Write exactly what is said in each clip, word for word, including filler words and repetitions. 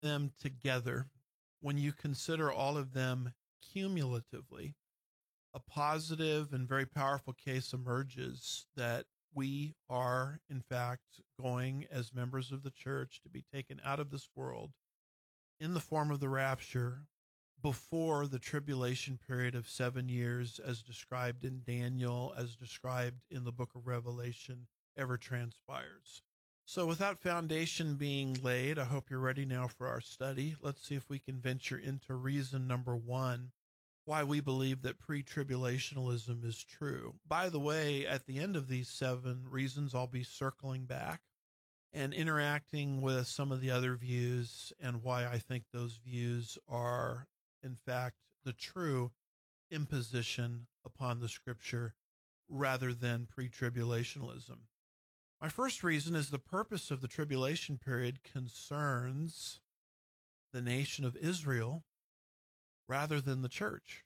them together, when you consider all of them cumulatively, a positive and very powerful case emerges that we are, in fact, going as members of the church to be taken out of this world in the form of the rapture before the tribulation period of seven years, as described in Daniel, as described in the book of Revelation, ever transpires. So with that foundation being laid, I hope you're ready now for our study. Let's see if we can venture into reason number one, why we believe that pre-tribulationalism is true. By the way, at the end of these seven reasons, I'll be circling back and interacting with some of the other views and why I think those views are, in fact, the true imposition upon the scripture rather than pre-tribulationalism. My first reason is the purpose of the tribulation period concerns the nation of Israel rather than the church.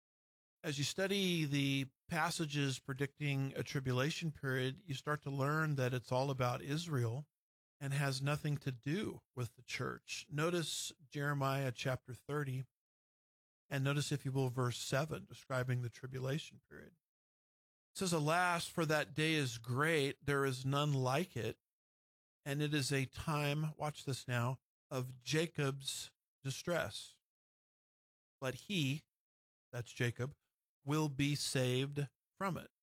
As you study the passages predicting a tribulation period, you start to learn that it's all about Israel and has nothing to do with the church. Notice Jeremiah chapter thirty, and notice, if you will, verse seven, describing the tribulation period. It says, "Alas, for that day is great, there is none like it, and it is a time," watch this now, "of Jacob's distress. But he," that's Jacob, "will be saved from it."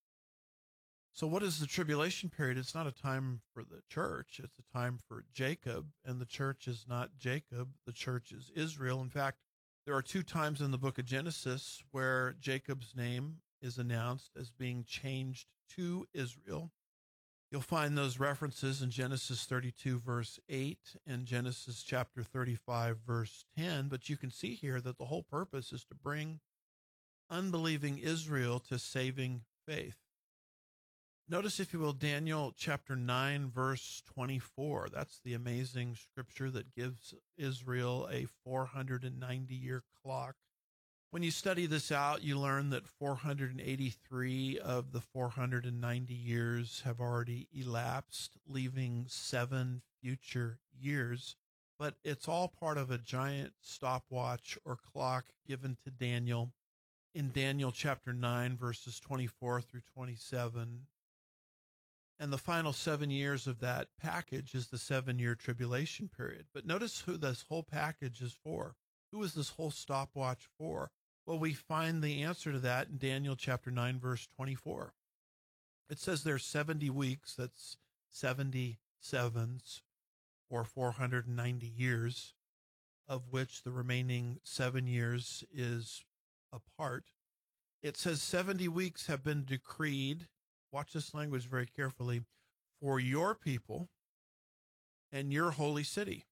So what is the tribulation period? It's not a time for the church. It's a time for Jacob, and the church is not Jacob. The church is Israel. In fact, there are two times in the book of Genesis where Jacob's name is announced as being changed to Israel. You'll find those references in Genesis thirty-two, verse eight, and Genesis chapter thirty-five, verse ten. But you can see here that the whole purpose is to bring unbelieving Israel to saving faith. Notice, if you will, Daniel chapter nine, verse twenty-four. That's the amazing scripture that gives Israel a four hundred ninety year clock. When you study this out, you learn that four hundred eighty-three of the four hundred ninety years have already elapsed, leaving seven future years. But it's all part of a giant stopwatch or clock given to Daniel in Daniel chapter nine, verses twenty-four through twenty-seven. And the final seven years of that package is the seven-year tribulation period. But notice who this whole package is for. Who is this whole stopwatch for? Well, we find the answer to that in Daniel chapter nine, verse twenty-four. It says there's seventy weeks, that's seventy sevens, or four hundred ninety years, of which the remaining seven years is apart. It says seventy weeks have been decreed, watch this language very carefully, for your people and your holy city,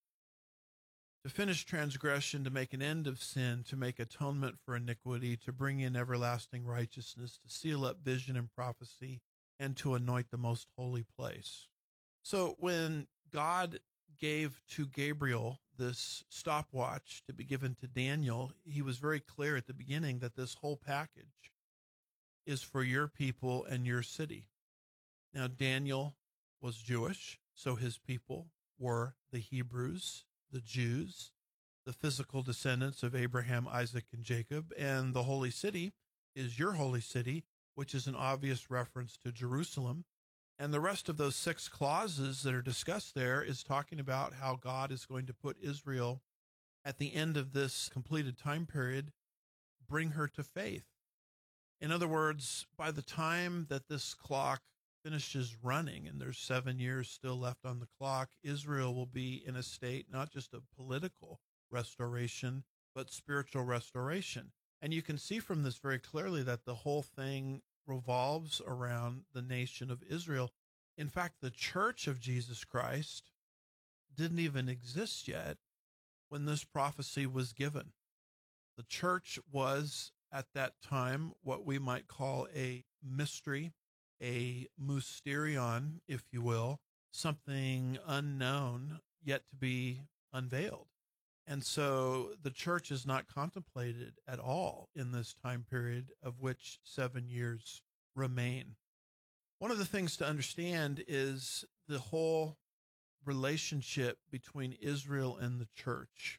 to finish transgression, to make an end of sin, to make atonement for iniquity, to bring in everlasting righteousness, to seal up vision and prophecy, and to anoint the most holy place. So when God gave to Gabriel this stopwatch to be given to Daniel, he was very clear at the beginning that this whole package is for your people and your city. Now, Daniel was Jewish, so his people were the Hebrews, the Jews, the physical descendants of Abraham, Isaac, and Jacob, and the holy city is your holy city, which is an obvious reference to Jerusalem. And the rest of those six clauses that are discussed there is talking about how God is going to put Israel at the end of this completed time period, bring her to faith. In other words, by the time that this clock finishes running, and there's seven years still left on the clock, Israel will be in a state not just of political restoration, but spiritual restoration. And you can see from this very clearly that the whole thing revolves around the nation of Israel. In fact, the church of Jesus Christ didn't even exist yet when this prophecy was given. The church was, at that time, what we might call a mystery, a mysterion, if you will, something unknown yet to be unveiled. And so the church is not contemplated at all in this time period, of which seven years remain. One of the things to understand is the whole relationship between Israel and the church.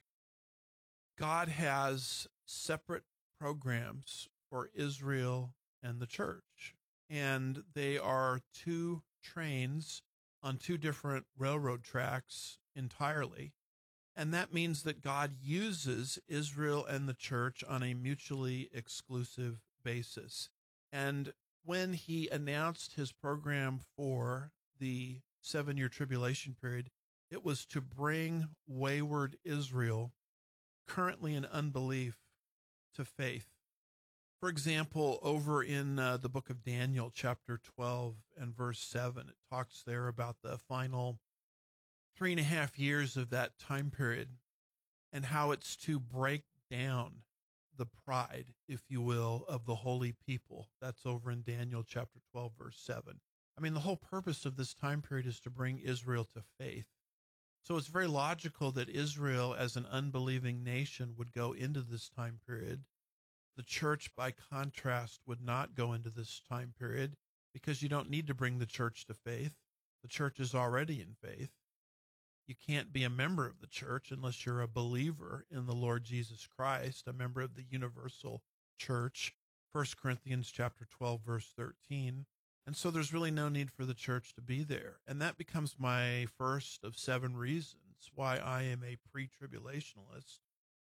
God has separate programs for Israel and the church, and they are two trains on two different railroad tracks entirely. And that means that God uses Israel and the church on a mutually exclusive basis. And when he announced his program for the seven-year tribulation period, it was to bring wayward Israel, currently in unbelief, to faith. For example, over in uh, the book of Daniel, chapter twelve and verse seven, it talks there about the final three and a half years of that time period and how it's to break down the pride, if you will, of the holy people. That's over in Daniel chapter twelve, verse seven. I mean, the whole purpose of this time period is to bring Israel to faith. So it's very logical that Israel, as an unbelieving nation, would go into this time period. The church, by contrast, would not go into this time period because you don't need to bring the church to faith. The church is already in faith. You can't be a member of the church unless you're a believer in the Lord Jesus Christ, a member of the universal church, First Corinthians chapter twelve, verse thirteen. And so there's really no need for the church to be there. And that becomes my first of seven reasons why I am a pre-tribulationalist.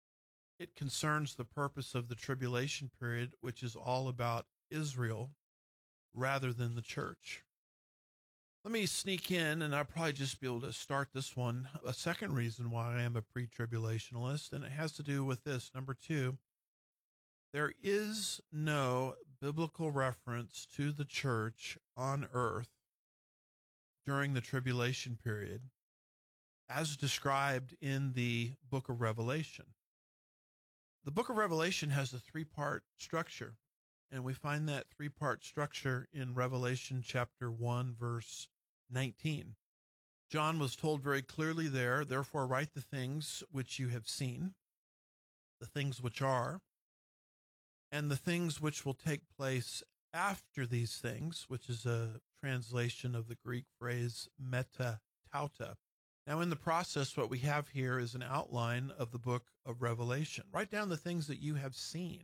It concerns the purpose of the tribulation period, which is all about Israel rather than the church. Let me sneak in, and I'll probably just be able to start this one. A second reason why I am a pre-tribulationalist, and it has to do with this. Number two, there is no biblical reference to the church on earth during the tribulation period as described in the book of Revelation. The book of Revelation has a three-part structure, and we find that three-part structure in Revelation chapter one, verse nineteen. John was told very clearly there, therefore write the things which you have seen, the things which are, and the things which will take place after these things, which is a translation of the Greek phrase meta tauta. Now, in the process, what we have here is an outline of the book of Revelation. Write down the things that you have seen.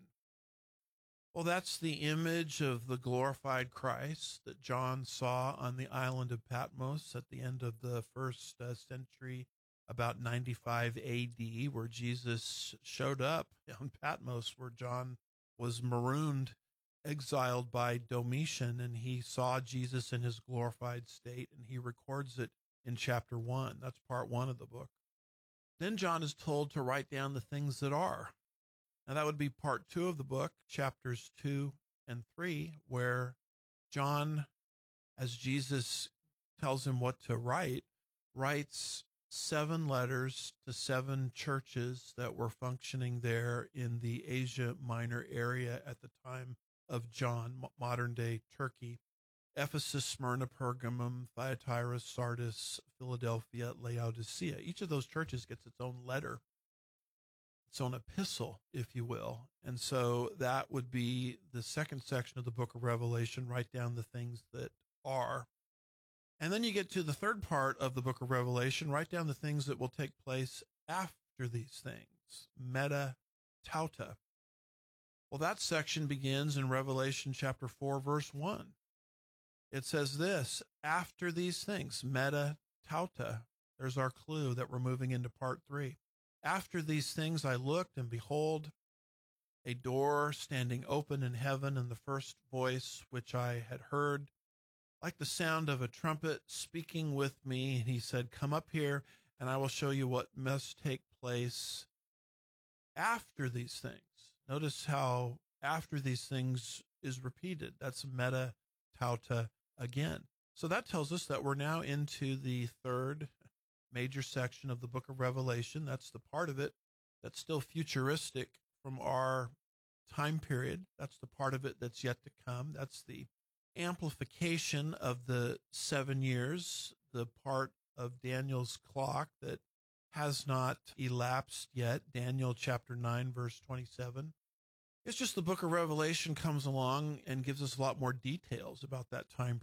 Well, that's the image of the glorified Christ that John saw on the island of Patmos at the end of the first uh, century, about ninety-five A D, where Jesus showed up on Patmos, where John was marooned, exiled by Domitian, and he saw Jesus in his glorified state, and he records it in chapter one. That's part one of the book. Then John is told to write down the things that are. Now that would be part two of the book, chapters two and three, where John, as Jesus tells him what to write, writes seven letters to seven churches that were functioning there in the Asia Minor area at the time of John, modern day Turkey. Ephesus, Smyrna, Pergamum, Thyatira, Sardis, Philadelphia, Laodicea. Each of those churches gets its own letter, its own epistle, if you will. And so that would be the second section of the book of Revelation. Write down the things that are. And then you get to the third part of the book of Revelation. Write down the things that will take place after these things. Meta tauta. Well, that section begins in Revelation chapter four, verse one. It says this, after these things, meta tauta. There's our clue that we're moving into part three. After these things I looked, and behold, a door standing open in heaven, and the first voice which I had heard, like the sound of a trumpet, speaking with me, and he said, come up here, and I will show you what must take place after these things. Notice how after these things is repeated. That's meta tauta again. So that tells us that we're now into the third major section of the book of Revelation. That's the part of it that's still futuristic from our time period. That's the part of it that's yet to come. That's the amplification of the seven years, the part of Daniel's clock that has not elapsed yet. Daniel chapter nine, verse twenty-seven. It's just the book of Revelation comes along and gives us a lot more details about that time period.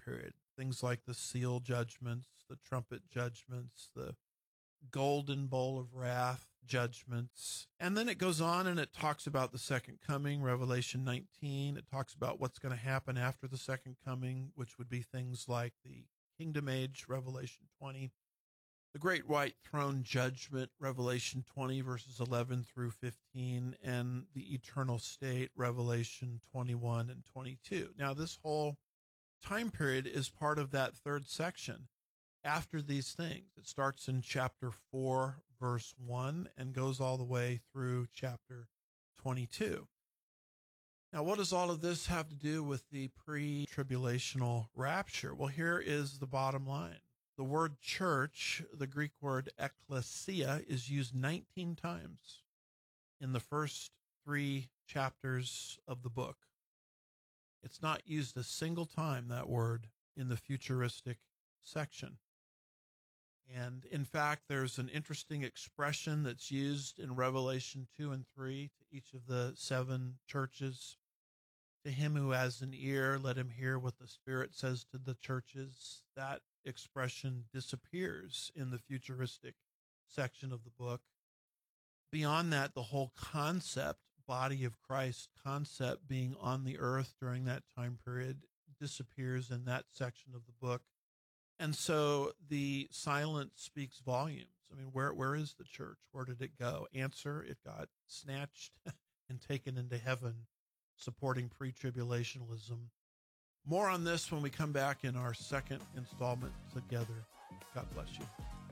things like the seal judgments, the trumpet judgments, the golden bowl of wrath judgments. And then it goes on and it talks about the second coming, Revelation nineteen. It talks about what's going to happen after the second coming, which would be things like the kingdom age, Revelation twenty, the great white throne judgment, Revelation twenty, verses eleven through fifteen, and the eternal state, Revelation twenty-one and twenty-two. Now, this whole time period is part of that third section. After these things, it starts in chapter four, verse one, and goes all the way through chapter twenty-two. Now, what does all of this have to do with the pre-tribulational rapture? Well, here is the bottom line. The word church, the Greek word ekklesia, is used nineteen times in the first three chapters of the book. It's not used a single time, that word, in the futuristic section. And in fact, there's an interesting expression that's used in Revelation two and three to each of the seven churches. To him who has an ear, let him hear what the Spirit says to the churches. That expression disappears in the futuristic section of the book. Beyond that, the whole concept, body of Christ concept being on the earth during that time period, disappears in that section of the book. And so the silence speaks volumes. I mean, where where is the church? Where did it go? Answer, it got snatched and taken into heaven, supporting pre-tribulationalism. More on this when we come back in our second installment together. God bless you.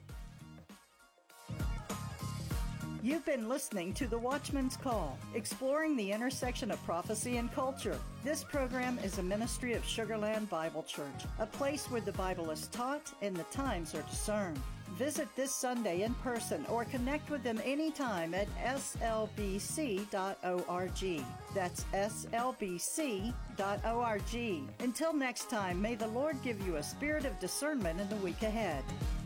You've been listening to The Watchman's Call, exploring the intersection of prophecy and culture. This program is a ministry of Sugarland Bible Church, a place where the Bible is taught and the times are discerned. Visit this Sunday in person or connect with them anytime at S L B C dot org. That's S L B C dot org. Until next time, may the Lord give you a spirit of discernment in the week ahead.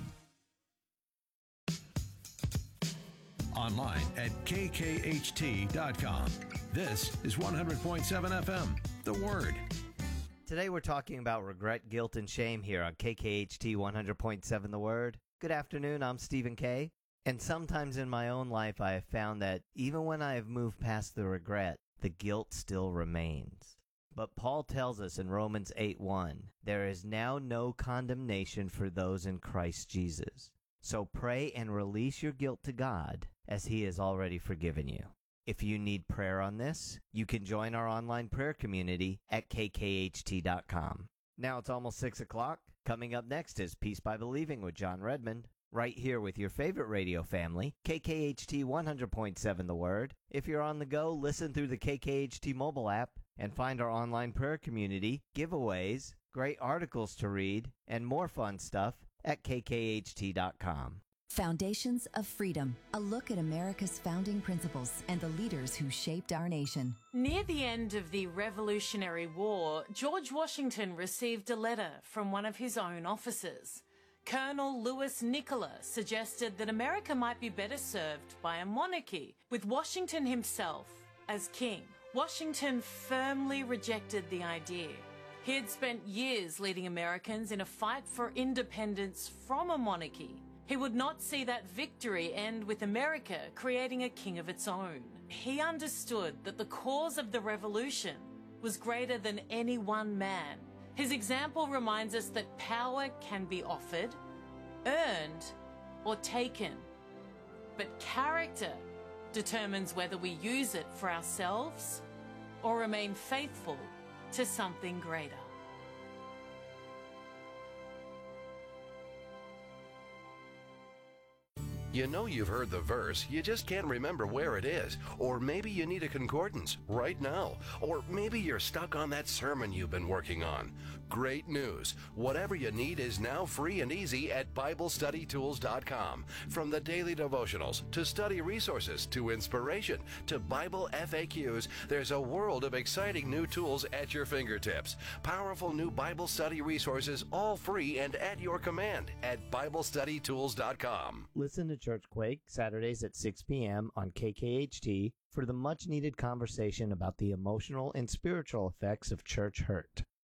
Online at K K H T dot com. This is one hundred point seven F M, The Word. Today we're talking about regret, guilt, and shame here on K K H T one hundred point seven The Word. Good afternoon, I'm Stephen K. And sometimes in my own life I have found that even when I have moved past the regret, the guilt still remains. But Paul tells us in Romans eight one, there is now no condemnation for those in Christ Jesus. So pray and release your guilt to God, as He has already forgiven you. If you need prayer on this, you can join our online prayer community at K K H T dot com. Now it's almost six o'clock. Coming up next is Peace by Believing with John Redmond, right here with your favorite radio family, K K H T one hundred point seven The Word. If you're on the go, listen through the K K H T mobile app and find our online prayer community, giveaways, great articles to read, and more fun stuff at K K H T dot com. Foundations of Freedom, a look at America's founding principles and the leaders who shaped our nation. Near the end of the Revolutionary War, George Washington received a letter from one of his own officers. Colonel Louis Nicola suggested that America might be better served by a monarchy, with Washington himself as king. Washington firmly rejected the idea. He had spent years leading Americans in a fight for independence from a monarchy. He would not see that victory end with America creating a king of its own. He understood that the cause of the revolution was greater than any one man. His example reminds us that power can be offered, earned, or taken. But character determines whether we use it for ourselves or remain faithful to something greater. You know you've heard the verse, you just can't remember where it is. Or maybe you need a concordance right now. Or maybe you're stuck on that sermon you've been working on. Great news. Whatever you need is now free and easy at Bible Study Tools dot com. From the daily devotionals, to study resources, to inspiration, to Bible F A Qs, there's a world of exciting new tools at your fingertips. Powerful new Bible study resources, all free and at your command at Bible Study Tools dot com. Listen to Churchquake Saturdays at six p.m. on K K H T for the much-needed conversation about the emotional and spiritual effects of church hurt.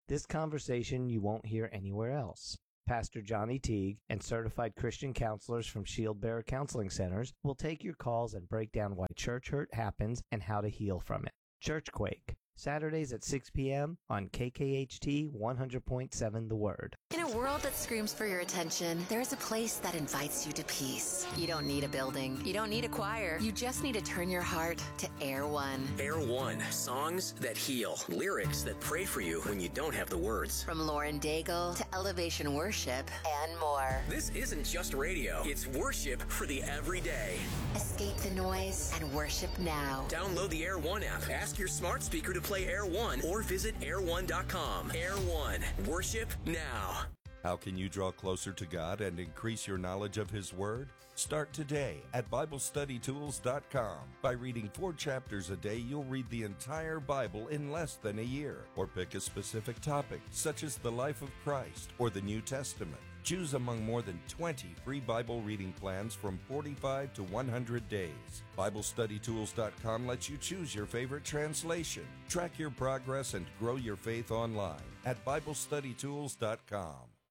This conversation you won't hear anywhere else. Pastor Johnny Teague and certified Christian counselors from Shield Bearer Counseling Centers will take your calls and break down why church hurt happens and how to heal from it. Churchquake, Saturdays at six p.m. on K K H T one hundred point seven The Word. In a world that screams for your attention, there is a place that invites you to peace. You don't need a building. You don't need a choir. You just need to turn your heart to Air One. Air One. Songs that heal. Lyrics that pray for you when you don't have the words. From Lauren Daigle to Elevation Worship and more. This isn't just radio. It's worship for the everyday. Escape the noise and worship now. Download the Air One app. Ask your smart speaker to play Air One or visit air one dot com. Air One. Worship now. How can you draw closer to God and increase your knowledge of His Word? Start today at Bible Study Tools dot com. By reading four chapters a day, you'll read the entire Bible in less than a year. Or pick a specific topic, such as the life of Christ or the New Testament. Choose among more than twenty free Bible reading plans from forty-five to one hundred days. Bible Study Tools dot com lets you choose your favorite translation. Track your progress and grow your faith online at Bible Study Tools dot com.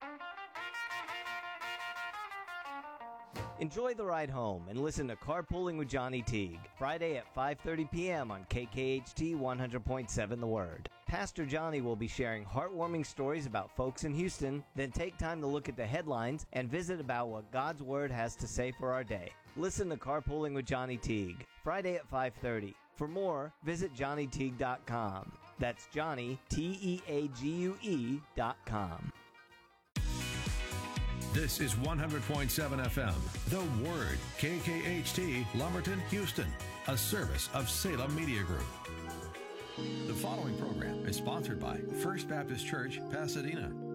Enjoy the ride home and listen to Carpooling with Johnny Teague, Friday at five thirty p.m. on K K H T one hundred point seven The Word. Pastor Johnny will be sharing heartwarming stories about folks in Houston, then take time to look at the headlines and visit about what God's Word has to say for our day. Listen to Carpooling with Johnny Teague, Friday at five thirty. For more, visit Johnny Teague dot com. That's Johnny, T E A G U E dot com. This is one hundred point seven F M, The Word, K K H T, Lumberton, Houston, a service of Salem Media Group. The following program is sponsored by First Baptist Church, Pasadena.